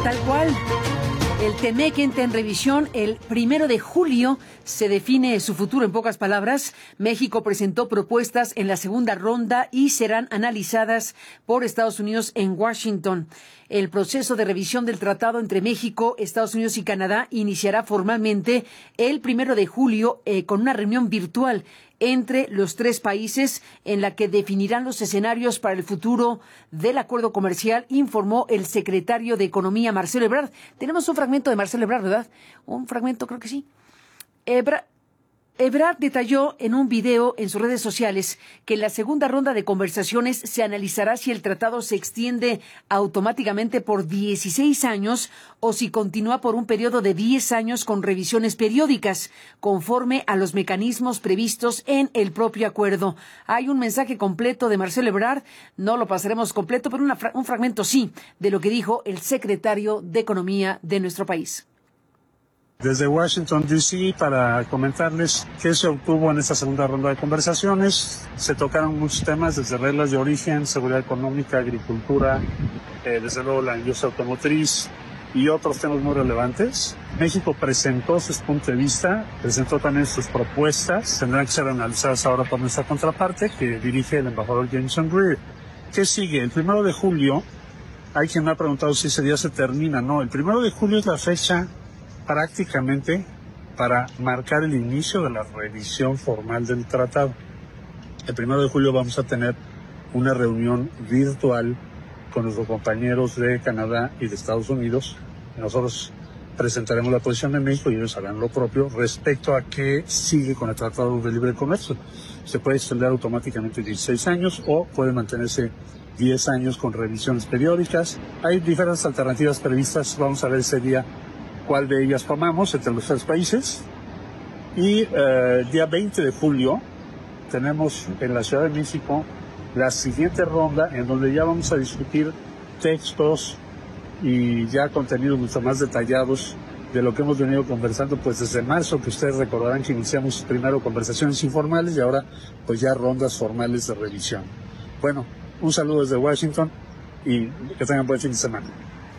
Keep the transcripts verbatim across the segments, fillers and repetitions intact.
tal cual. El Temec entra en revisión el primero de julio. Se define su futuro en pocas palabras. México presentó propuestas en la segunda ronda y serán analizadas por Estados Unidos en Washington. El proceso de revisión del tratado entre México, Estados Unidos y Canadá iniciará formalmente el primero de julio eh, con una reunión virtual entre los tres países en la que definirán los escenarios para el futuro del acuerdo comercial, informó el secretario de Economía, Marcelo Ebrard. Tenemos un fragmento de Marcelo Ebrard, ¿verdad? Un fragmento, creo que sí. Ebrard. Ebrard detalló en un video en sus redes sociales que en la segunda ronda de conversaciones se analizará si el tratado se extiende automáticamente por dieciséis años o si continúa por un periodo de diez años con revisiones periódicas, conforme a los mecanismos previstos en el propio acuerdo. Hay un mensaje completo de Marcelo Ebrard, no lo pasaremos completo, pero una fra- un fragmento sí, de lo que dijo el secretario de Economía de nuestro país. Desde Washington, D C, para comentarles qué se obtuvo en esta segunda ronda de conversaciones. Se tocaron muchos temas, desde reglas de origen, seguridad económica, agricultura, eh, desde luego la industria automotriz y otros temas muy relevantes. México presentó su punto de vista, presentó también sus propuestas, tendrán que ser analizadas ahora por nuestra contraparte, que dirige el embajador Jameson Greer. ¿Qué sigue? El primero de julio, hay quien me ha preguntado si ese día se termina. No, el primero de julio es la fecha prácticamente para marcar el inicio de la revisión formal del tratado. El primero de julio vamos a tener una reunión virtual con nuestros compañeros de Canadá y de Estados Unidos. Nosotros presentaremos la posición de México y ellos harán lo propio respecto a qué sigue con el Tratado de Libre Comercio. Se puede extender automáticamente dieciséis años o puede mantenerse diez años con revisiones periódicas. Hay diferentes alternativas previstas. Vamos a ver ese día cuál de ellas tomamos entre los tres países. Y eh, el día veinte de julio tenemos en la Ciudad de México la siguiente ronda en donde ya vamos a discutir textos y ya contenidos mucho más detallados de lo que hemos venido conversando pues desde marzo, que ustedes recordarán que iniciamos primero conversaciones informales y ahora pues ya rondas formales de revisión. Bueno, un saludo desde Washington y que tengan buen fin de semana.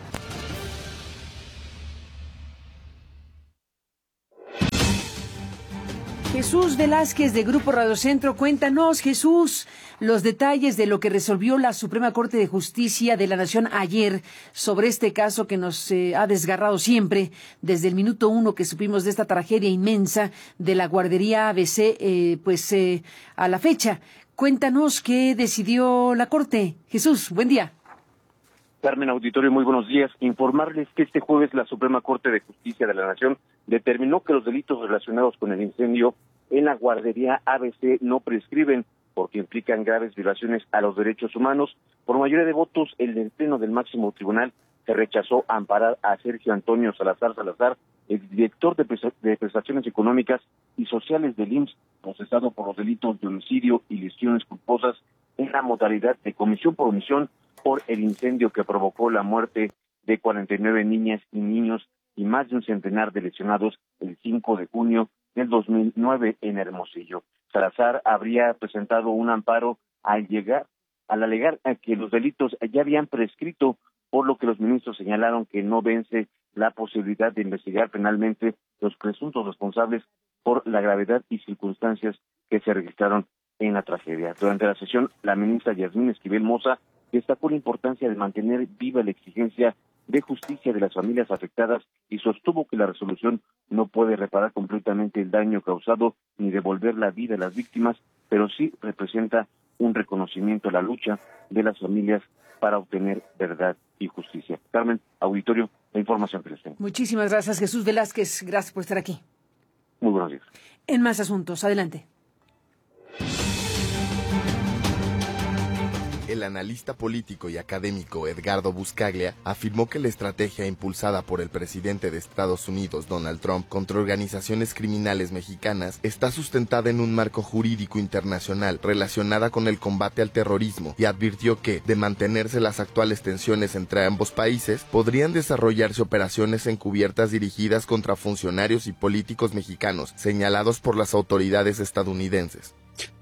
Jesús Velázquez de Grupo Radio Centro, cuéntanos, Jesús, los detalles de lo que resolvió la Suprema Corte de Justicia de la Nación ayer sobre este caso que nos eh, ha desgarrado siempre desde el minuto uno que supimos de esta tragedia inmensa de la guardería A B C, eh, pues eh, a la fecha. Cuéntanos qué decidió la Corte. Jesús, buen día. Carmen, auditorio, muy buenos días. Informarles que este jueves la Suprema Corte de Justicia de la Nación determinó que los delitos relacionados con el incendio en la guardería A B C no prescriben porque implican graves violaciones a los derechos humanos. Por mayoría de votos, el del Pleno del Máximo Tribunal se rechazó amparar a Sergio Antonio Salazar Salazar, exdirector de, Presta- de Prestaciones Económicas y Sociales del I M S S, procesado por los delitos de homicidio y lesiones culposas en la modalidad de comisión por omisión por el incendio que provocó la muerte de cuarenta y nueve niñas y niños y más de un centenar de lesionados el cinco de junio del dos mil nueve en Hermosillo. Salazar habría presentado un amparo al llegar, al alegar que los delitos ya habían prescrito, por lo que los ministros señalaron que no vence la posibilidad de investigar penalmente los presuntos responsables por la gravedad y circunstancias que se registraron en la tragedia. Durante la sesión, la ministra Yasmín Esquivel Moza destacó la importancia de mantener viva la exigencia de justicia de las familias afectadas y sostuvo que la resolución no puede reparar completamente el daño causado ni devolver la vida a las víctimas, pero sí representa un reconocimiento a la lucha de las familias para obtener verdad y justicia. Carmen, auditorio, la información que les tengo. Muchísimas gracias, Jesús Velázquez. Gracias por estar aquí. Muy buenos días. En más asuntos, adelante. El analista político y académico Edgardo Buscaglia afirmó que la estrategia impulsada por el presidente de Estados Unidos, Donald Trump, contra organizaciones criminales mexicanas está sustentada en un marco jurídico internacional relacionada con el combate al terrorismo y advirtió que, de mantenerse las actuales tensiones entre ambos países, podrían desarrollarse operaciones encubiertas dirigidas contra funcionarios y políticos mexicanos señalados por las autoridades estadounidenses.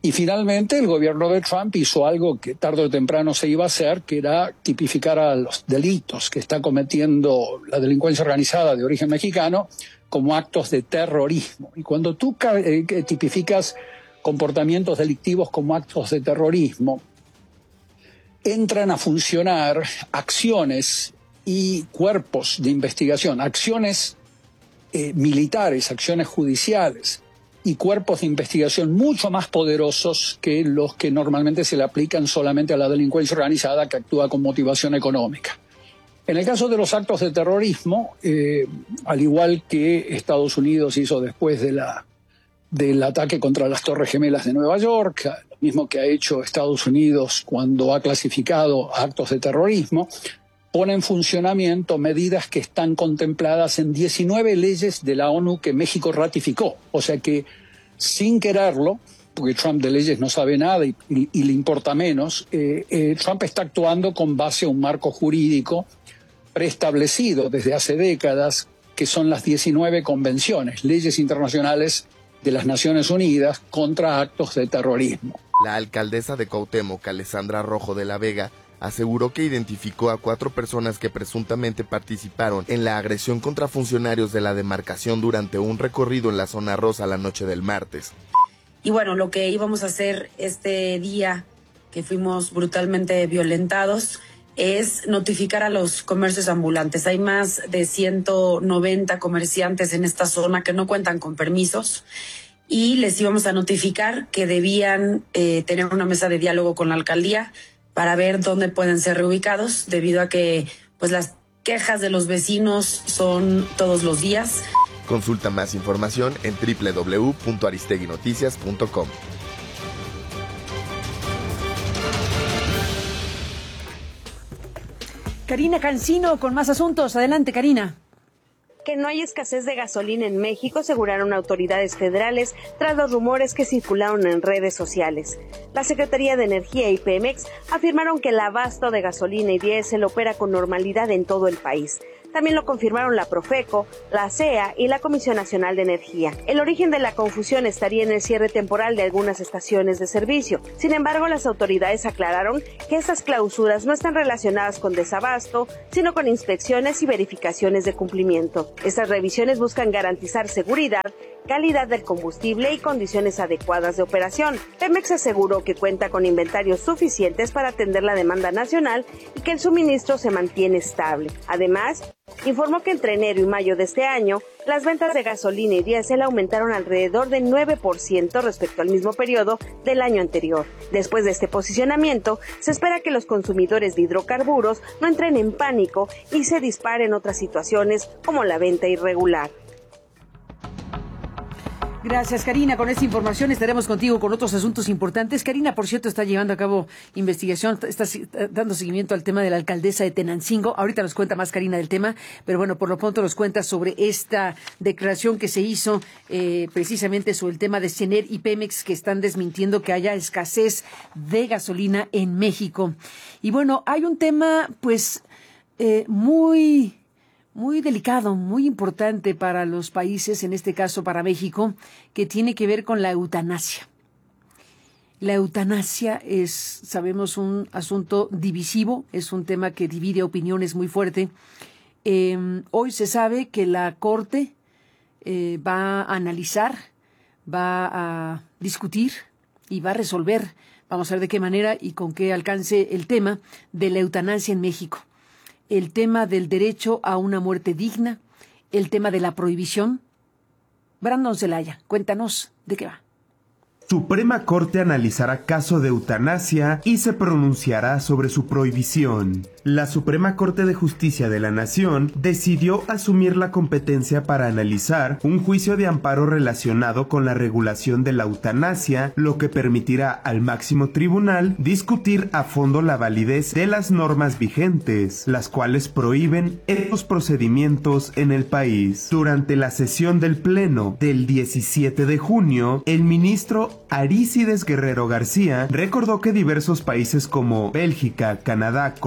Y finalmente el gobierno de Trump hizo algo que tarde o temprano se iba a hacer, que era tipificar a los delitos que está cometiendo la delincuencia organizada de origen mexicano como actos de terrorismo. Y cuando tú eh, tipificas comportamientos delictivos como actos de terrorismo, entran a funcionar acciones y cuerpos de investigación, acciones eh, militares, acciones judiciales, y cuerpos de investigación mucho más poderosos que los que normalmente se le aplican solamente a la delincuencia organizada que actúa con motivación económica. En el caso de los actos de terrorismo, eh, al igual que Estados Unidos hizo después de la, del ataque contra las Torres Gemelas de Nueva York, lo mismo que ha hecho Estados Unidos cuando ha clasificado actos de terrorismo, pone en funcionamiento medidas que están contempladas en diecinueve leyes de la ONU que México ratificó. O sea que, sin quererlo, porque Trump de leyes no sabe nada y, y, y le importa menos, eh, eh, Trump está actuando con base a un marco jurídico preestablecido desde hace décadas, que son las diecinueve convenciones, leyes internacionales de las Naciones Unidas contra actos de terrorismo. La alcaldesa de Cuauhtémoc, Alessandra Rojo de la Vega, aseguró que identificó a cuatro personas que presuntamente participaron en la agresión contra funcionarios de la demarcación durante un recorrido en la zona rosa la noche del martes. Y bueno, lo que íbamos a hacer este día que fuimos brutalmente violentados es notificar a los comercios ambulantes. Hay más de ciento noventa comerciantes en esta zona que no cuentan con permisos y les íbamos a notificar que debían eh, tener una mesa de diálogo con la alcaldía para ver dónde pueden ser reubicados, debido a que pues las quejas de los vecinos son todos los días. Consulta más información en doble u doble u doble u punto aristegui noticias punto com. Karina Cancino con más asuntos. Adelante, Karina. Que no hay escasez de gasolina en México, aseguraron autoridades federales tras los rumores que circularon en redes sociales. La Secretaría de Energía y Pemex afirmaron que el abasto de gasolina y diésel opera con normalidad en todo el país. También lo confirmaron la Profeco, la C E A y la Comisión Nacional de Energía. El origen de la confusión estaría en el cierre temporal de algunas estaciones de servicio. Sin embargo, las autoridades aclararon que estas clausuras no están relacionadas con desabasto, sino con inspecciones y verificaciones de cumplimiento. Estas revisiones buscan garantizar seguridad, calidad del combustible y condiciones adecuadas de operación. Pemex aseguró que cuenta con inventarios suficientes para atender la demanda nacional y que el suministro se mantiene estable. Además, informó que entre enero y mayo de este año, las ventas de gasolina y diésel aumentaron alrededor del nueve por ciento respecto al mismo periodo del año anterior. Después de este posicionamiento, se espera que los consumidores de hidrocarburos no entren en pánico y se disparen otras situaciones como la venta irregular. Gracias, Karina. Con esta información estaremos contigo con otros asuntos importantes. Karina, por cierto, está llevando a cabo investigación, está dando seguimiento al tema de la alcaldesa de Tenancingo. Ahorita nos cuenta más Karina del tema, pero bueno, por lo pronto nos cuenta sobre esta declaración que se hizo eh, precisamente sobre el tema de Sener y Pemex, que están desmintiendo que haya escasez de gasolina en México. Y bueno, hay un tema pues eh, muy... muy delicado, muy importante para los países, en este caso para México, que tiene que ver con la eutanasia. La eutanasia es, sabemos, un asunto divisivo, es un tema que divide opiniones muy fuerte. Eh, hoy se sabe que la Corte eh, va a analizar, va a discutir y va a resolver, vamos a ver de qué manera y con qué alcance, el tema de la eutanasia en México. El tema del derecho a una muerte digna, el tema de la prohibición. Brandon Zelaya, cuéntanos de qué va. Suprema Corte analizará caso de eutanasia y se pronunciará sobre su prohibición. La Suprema Corte de Justicia de la Nación decidió asumir la competencia para analizar un juicio de amparo relacionado con la regulación de la eutanasia, lo que permitirá al máximo tribunal discutir a fondo la validez de las normas vigentes, las cuales prohíben estos procedimientos en el país. Durante la sesión del Pleno del diecisiete de junio, el ministro Arícides Guerrero García recordó que diversos países como Bélgica, Canadá, Colombia,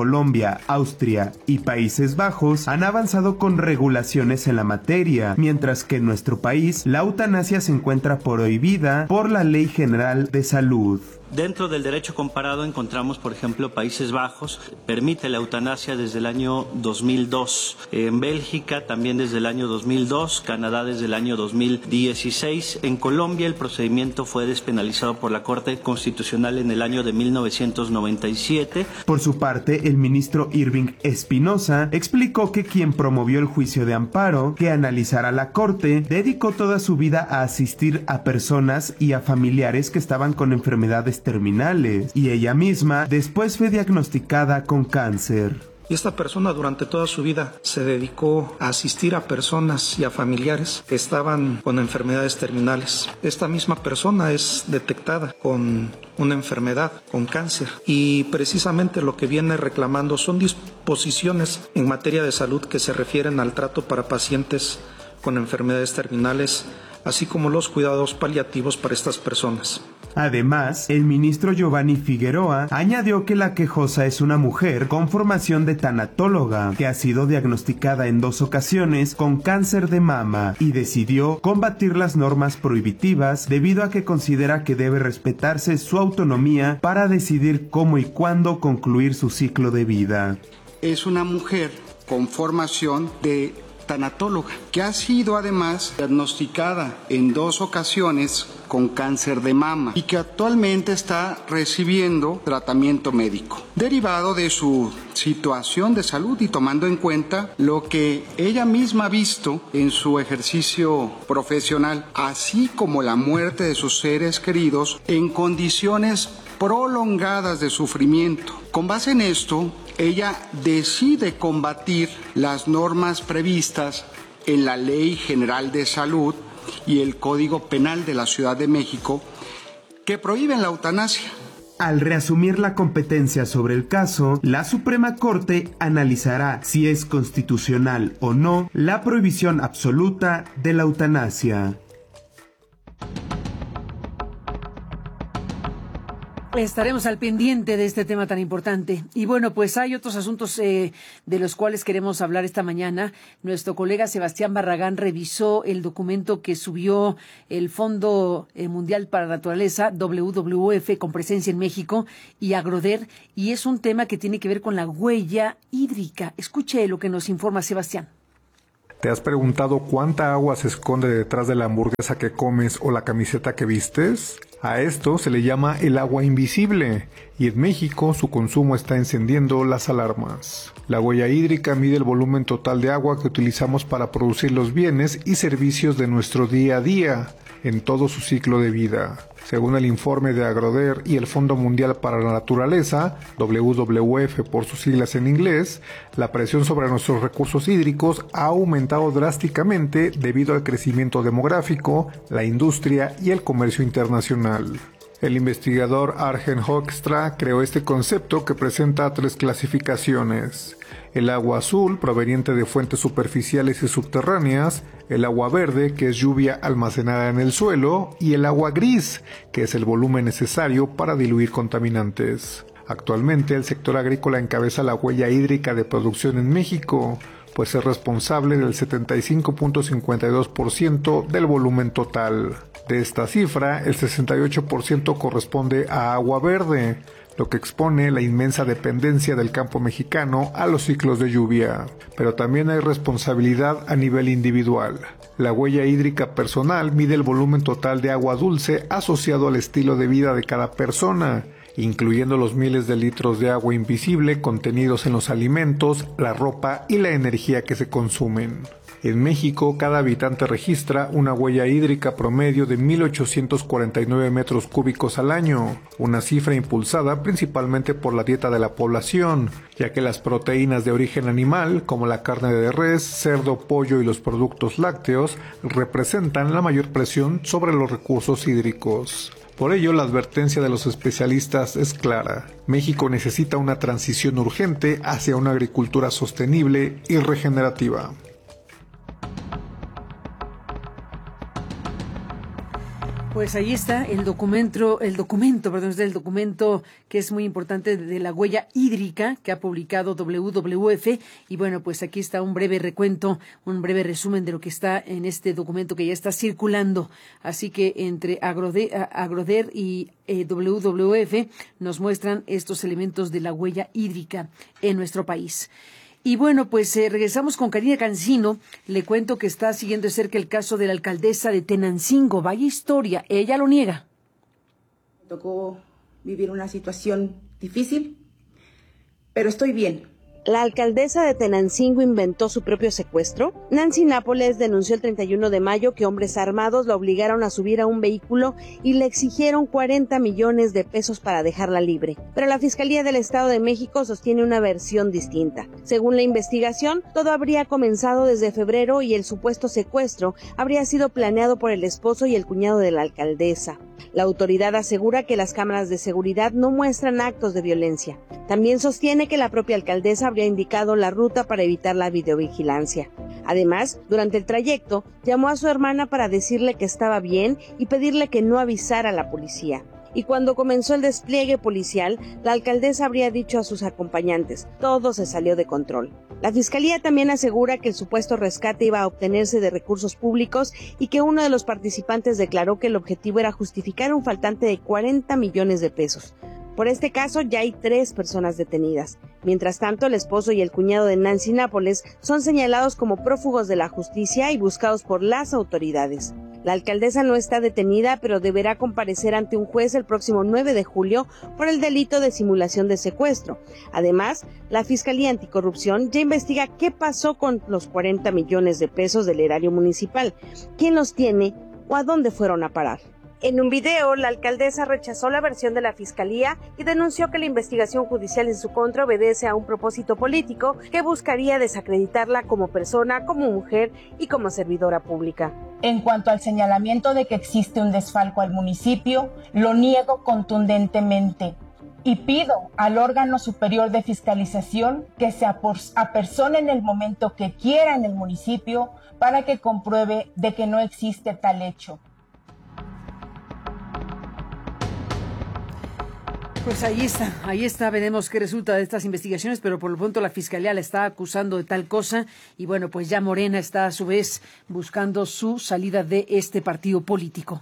Italia, Austria y Países Bajos han avanzado con regulaciones en la materia, mientras que en nuestro país la eutanasia se encuentra prohibida por la Ley General de Salud. Dentro del derecho comparado encontramos, por ejemplo, Países Bajos permite la eutanasia desde el año dos mil dos, en Bélgica también desde el año dos mil dos, Canadá desde el año dos mil dieciséis, en Colombia el procedimiento fue despenalizado por la Corte Constitucional en el año de mil novecientos noventa y siete. Por su parte, el ministro Irving Espinosa explicó que quien promovió el juicio de amparo que analizará la Corte dedicó toda su vida a asistir a personas y a familiares que estaban con enfermedades terminales, y ella misma después fue diagnosticada con cáncer. Y esta persona durante toda su vida se dedicó a asistir a personas y a familiares que estaban con enfermedades terminales. Esta misma persona es detectada con una enfermedad, con cáncer, y precisamente lo que viene reclamando son disposiciones en materia de salud que se refieren al trato para pacientes con enfermedades terminales, así como los cuidados paliativos para estas personas. Además, el ministro Giovanni Figueroa añadió que la quejosa es una mujer con formación de tanatóloga que ha sido diagnosticada en dos ocasiones con cáncer de mama y decidió combatir las normas prohibitivas debido a que considera que debe respetarse su autonomía para decidir cómo y cuándo concluir su ciclo de vida. Es una mujer con formación de tanatóloga, que ha sido además diagnosticada en dos ocasiones con cáncer de mama y que actualmente está recibiendo tratamiento médico. Derivado de su situación de salud y tomando en cuenta lo que ella misma ha visto en su ejercicio profesional, así como la muerte de sus seres queridos en condiciones prolongadas de sufrimiento. Con base en esto, ella decide combatir las normas previstas en la Ley General de Salud y el Código Penal de la Ciudad de México que prohíben la eutanasia. Al reasumir la competencia sobre el caso, la Suprema Corte analizará si es constitucional o no la prohibición absoluta de la eutanasia. Estaremos al pendiente de este tema tan importante. Y bueno, pues hay otros asuntos eh, de los cuales queremos hablar esta mañana. Nuestro colega Sebastián Barragán revisó el documento que subió el Fondo Mundial para la Naturaleza, W W F, con presencia en México, y Agroder, y es un tema que tiene que ver con la huella hídrica. Escuche lo que nos informa Sebastián. ¿Te has preguntado cuánta agua se esconde detrás de la hamburguesa que comes o la camiseta que vistes? A esto se le llama el agua invisible, y en México su consumo está encendiendo las alarmas. La huella hídrica mide el volumen total de agua que utilizamos para producir los bienes y servicios de nuestro día a día, en todo su ciclo de vida. Según el informe de Agroder y el Fondo Mundial para la Naturaleza, W W F por sus siglas en inglés, la presión sobre nuestros recursos hídricos ha aumentado drásticamente debido al crecimiento demográfico, la industria y el comercio internacional. El investigador Arjen Hoekstra creó este concepto que presenta tres clasificaciones: el agua azul, proveniente de fuentes superficiales y subterráneas, el agua verde, que es lluvia almacenada en el suelo, y el agua gris, que es el volumen necesario para diluir contaminantes. Actualmente el sector agrícola encabeza la huella hídrica de producción en México, pues es responsable del setenta y cinco punto cincuenta y dos por ciento del volumen total. De esta cifra, el sesenta y ocho por ciento corresponde a agua verde, lo que expone la inmensa dependencia del campo mexicano a los ciclos de lluvia. Pero también hay responsabilidad a nivel individual. La huella hídrica personal mide el volumen total de agua dulce asociado al estilo de vida de cada persona, incluyendo los miles de litros de agua invisible contenidos en los alimentos, la ropa y la energía que se consumen. En México, cada habitante registra una huella hídrica promedio de mil ochocientos cuarenta y nueve metros cúbicos al año, una cifra impulsada principalmente por la dieta de la población, ya que las proteínas de origen animal, como la carne de res, cerdo, pollo y los productos lácteos, representan la mayor presión sobre los recursos hídricos. Por ello, la advertencia de los especialistas es clara. México necesita una transición urgente hacia una agricultura sostenible y regenerativa. Pues ahí está el documento, el documento, perdón, es el documento que es muy importante de la huella hídrica que ha publicado W W F. Y bueno, pues aquí está un breve recuento, un breve resumen de lo que está en este documento que ya está circulando. Así que entre Agroder, Agroder y eh, W W F nos muestran estos elementos de la huella hídrica en nuestro país. Y bueno, pues eh, regresamos con Karina Cancino. Le cuento que está siguiendo de cerca el caso de la alcaldesa de Tenancingo. Vaya historia, ella lo niega. Me tocó vivir una situación difícil, pero estoy bien. ¿La alcaldesa de Tenancingo inventó su propio secuestro? Nancy Nápoles denunció el treinta y uno de mayo que hombres armados la obligaron a subir a un vehículo y le exigieron cuarenta millones de pesos para dejarla libre. Pero la Fiscalía del Estado de México sostiene una versión distinta. Según la investigación, todo habría comenzado desde febrero y el supuesto secuestro habría sido planeado por el esposo y el cuñado de la alcaldesa. La autoridad asegura que las cámaras de seguridad no muestran actos de violencia. También sostiene que la propia alcaldesa habría indicado la ruta para evitar la videovigilancia. Además, durante el trayecto, llamó a su hermana para decirle que estaba bien y pedirle que no avisara a la policía. Y cuando comenzó el despliegue policial, la alcaldesa habría dicho a sus acompañantes, todo se salió de control. La Fiscalía también asegura que el supuesto rescate iba a obtenerse de recursos públicos y que uno de los participantes declaró que el objetivo era justificar un faltante de cuarenta millones de pesos. Por este caso ya hay tres personas detenidas. Mientras tanto, el esposo y el cuñado de Nancy Nápoles son señalados como prófugos de la justicia y buscados por las autoridades. La alcaldesa no está detenida, pero deberá comparecer ante un juez el próximo nueve de julio por el delito de simulación de secuestro. Además, la Fiscalía Anticorrupción ya investiga qué pasó con los cuarenta millones de pesos del erario municipal, quién los tiene o a dónde fueron a parar. En un video, la alcaldesa rechazó la versión de la Fiscalía y denunció que la investigación judicial en su contra obedece a un propósito político que buscaría desacreditarla como persona, como mujer y como servidora pública. En cuanto al señalamiento de que existe un desfalco al municipio, lo niego contundentemente y pido al órgano superior de fiscalización que se apersone en el momento que quiera en el municipio para que compruebe de que no existe tal hecho. Pues ahí está, ahí está, veremos qué resulta de estas investigaciones, pero por lo pronto la Fiscalía la está acusando de tal cosa y bueno, pues ya Morena está a su vez buscando su salida de este partido político.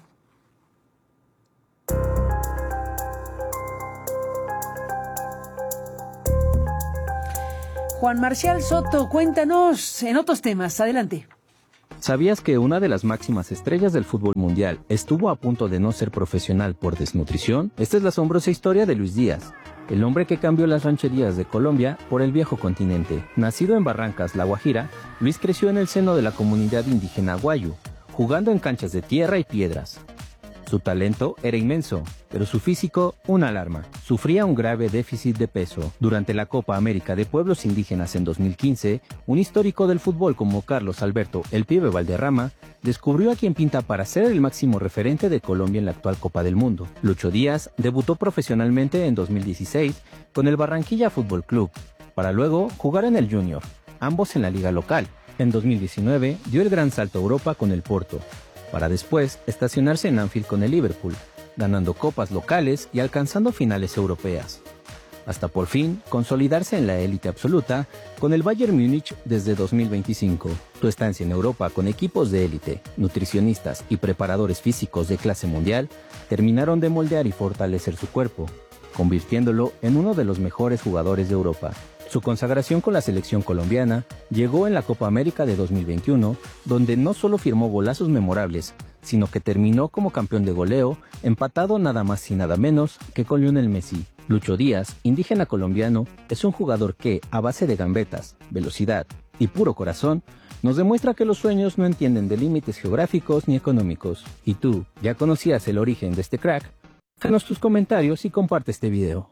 Juan Marcial Soto, cuéntanos en otros temas, adelante. ¿Sabías que una de las máximas estrellas del fútbol mundial estuvo a punto de no ser profesional por desnutrición? Esta es la asombrosa historia de Luis Díaz, el hombre que cambió las rancherías de Colombia por el viejo continente. Nacido en Barrancas, La Guajira, Luis creció en el seno de la comunidad indígena Guayu, jugando en canchas de tierra y piedras. Su talento era inmenso, pero su físico una alarma. Sufría un grave déficit de peso. Durante la Copa América de Pueblos Indígenas en dos mil quince, un histórico del fútbol como Carlos Alberto El Pibe Valderrama descubrió a quien pinta para ser el máximo referente de Colombia en la actual Copa del Mundo. Lucho Díaz debutó profesionalmente en dos mil dieciséis con el Barranquilla Fútbol Club, para luego jugar en el Junior, ambos en la liga local. En dos mil diecinueve dio el gran salto a Europa con el Porto, para después estacionarse en Anfield con el Liverpool, ganando copas locales y alcanzando finales europeas, hasta por fin consolidarse en la élite absoluta con el Bayern Múnich desde dos mil veinticinco. Su estancia en Europa con equipos de élite, nutricionistas y preparadores físicos de clase mundial terminaron de moldear y fortalecer su cuerpo, convirtiéndolo en uno de los mejores jugadores de Europa. Su consagración con la selección colombiana llegó en la Copa América de dos mil veintiuno, donde no solo firmó golazos memorables, sino que terminó como campeón de goleo, empatado nada más y nada menos que con Lionel Messi. Lucho Díaz, indígena colombiano, es un jugador que, a base de gambetas, velocidad y puro corazón, nos demuestra que los sueños no entienden de límites geográficos ni económicos. ¿Y tú, ya conocías el origen de este crack? Déjanos tus comentarios y comparte este video.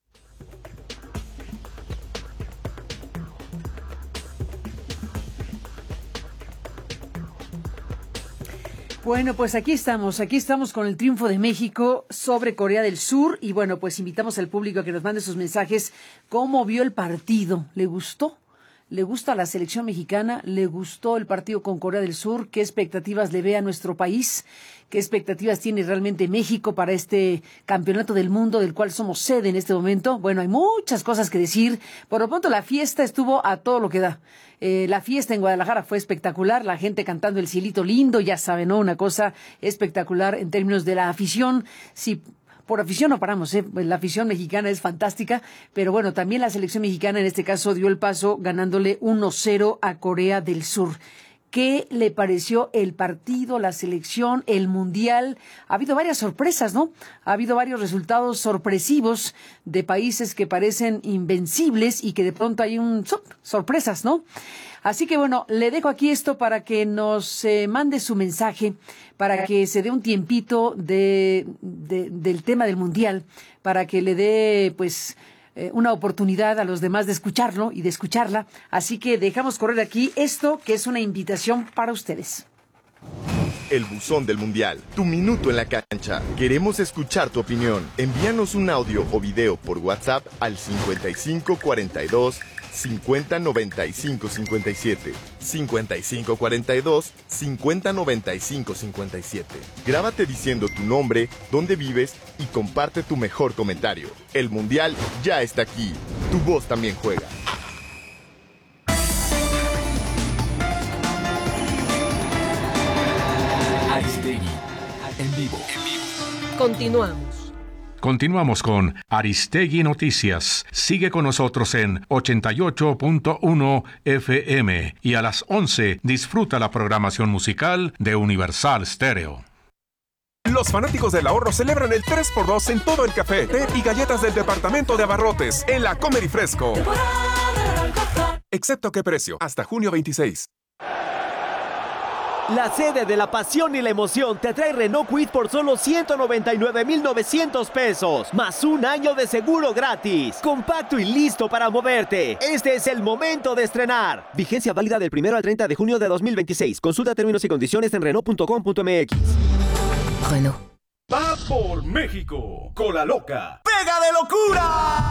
Bueno, pues aquí estamos, aquí estamos con el triunfo de México sobre Corea del Sur y bueno, pues invitamos al público a que nos mande sus mensajes. ¿Cómo vio el partido? ¿Le gustó? ¿Le gusta la selección mexicana? ¿Le gustó el partido con Corea del Sur? ¿Qué expectativas le ve a nuestro país? ¿Qué expectativas tiene realmente México para este campeonato del mundo del cual somos sede en este momento? Bueno, hay muchas cosas que decir. Por lo pronto, la fiesta estuvo a todo lo que da. Eh, la fiesta en Guadalajara fue espectacular, la gente cantando El Cielito Lindo, ya saben, ¿no? Una cosa espectacular en términos de la afición. Sí, por afición no paramos, ¿eh? La afición mexicana es fantástica, pero bueno, también la selección mexicana en este caso dio el paso ganándole uno cero a Corea del Sur. ¿Qué le pareció el partido, la selección, el mundial? Ha habido varias sorpresas, ¿no? Ha habido varios resultados sorpresivos de países que parecen invencibles y que de pronto hay un sorpresas, ¿no? Así que bueno, le dejo aquí esto para que nos eh, mande su mensaje, para que se dé un tiempito de, de del tema del mundial, para que le dé pues Eh, una oportunidad a los demás de escucharlo y de escucharla. Así que dejamos correr aquí esto, que es una invitación para ustedes. El buzón del mundial, tu minuto en la cancha. Queremos escuchar tu opinión. Envíanos un audio o video por WhatsApp al cincuenta y cinco cuarenta y dos cincuenta noventa y cinco cincuenta y siete. cincuenta y cinco cuarenta y dos cincuenta noventa y cinco cincuenta y siete. Grábate diciendo tu nombre, dónde vives y comparte tu mejor comentario. El mundial ya está aquí. Tu voz también juega. Aristegui, en vivo. Continuamos. Continuamos con Aristegui Noticias. Sigue con nosotros en ochenta y ocho punto uno F M y a las once disfruta la programación musical de Universal Stereo. Los fanáticos del ahorro celebran el tres por dos en todo el café, té y galletas del departamento de abarrotes en la Comer y Fresco. Excepto qué precio, hasta junio veintiséis. La sede de la pasión y la emoción te trae Renault Kwid por solo ciento noventa y nueve mil novecientos pesos, más un año de seguro gratis. Compacto y listo para moverte. Este es el momento de estrenar. Vigencia válida del primero al treinta de junio de dos mil veintiséis. Consulta términos y condiciones en Renault punto com punto m x. Renault. Va por México, Cola Loca. ¡Pega de locura!